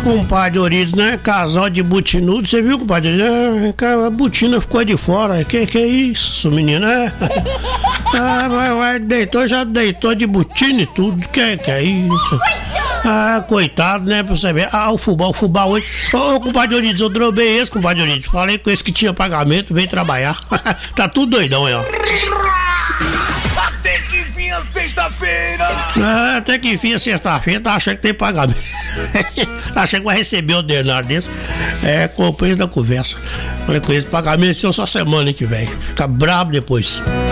Compadre Orides, né? Casal de butinudo, você viu, compadre? A botina ficou de fora. Que é isso, menina? Deitou, já deitou de botina e tudo. Que é isso? Coitado, né? Pra você ver. O fubá hoje. Ô, compadre Orides, eu drobei esse, compadre Orides. Falei com esse que tinha pagamento, veio trabalhar. Tá tudo doidão aí, ó. Até que enfim a sexta-feira. Até que enfim a sexta-feira, tá achando que tem pagamento. Tá achando que vai receber o denário desse. Compreendo da conversa. Falei com esse pagamento só semana que vem. Fica brabo depois.